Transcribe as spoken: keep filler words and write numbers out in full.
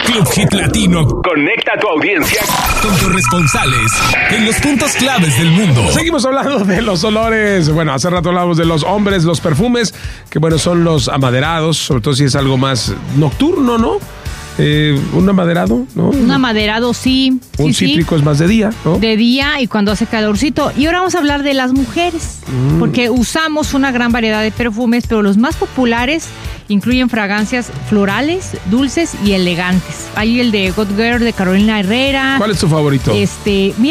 Club Hit Latino conecta a tu audiencia con corresponsales en los puntos claves del mundo. Seguimos hablando de los olores. Bueno, hace rato hablamos de los hombres, los perfumes, que bueno, son los amaderados, sobre todo si es algo más nocturno, ¿no? Eh, un amaderado, ¿no? Un amaderado, sí. Un sí, cítrico sí. es más de día, ¿no? De día y cuando hace calorcito. Y ahora vamos a hablar de las mujeres, mm. porque usamos una gran variedad de perfumes, pero los más populares incluyen fragancias florales, dulces y elegantes. Hay el de God Girl de Carolina Herrera. ¿Cuál es tu favorito? Este,